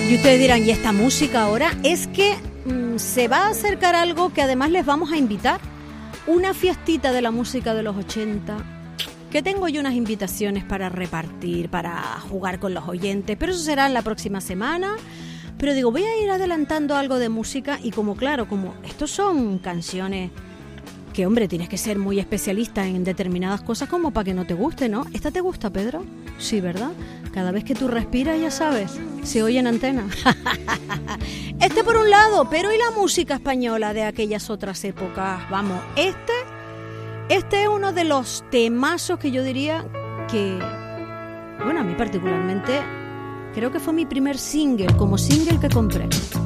Y ustedes dirán, ¿y esta música ahora? Es que se va a acercar algo que además les vamos a invitar. Una fiestita de la música de los 80, que tengo yo unas invitaciones para repartir, para jugar con los oyentes, pero eso será en la próxima semana. Pero digo, voy a ir adelantando algo de música y como estos son canciones que, hombre, tienes que ser muy especialista en determinadas cosas como para que no te guste, ¿no? ¿Esta te gusta, Pedro? Sí, ¿verdad? Cada vez que tú respiras, ya sabes, se oye en antena. Este por un lado, pero ¿y la música española de aquellas otras épocas? Vamos, este es uno de los temazos que yo diría que, bueno, a mí particularmente, creo que fue mi primer single, como single que compré.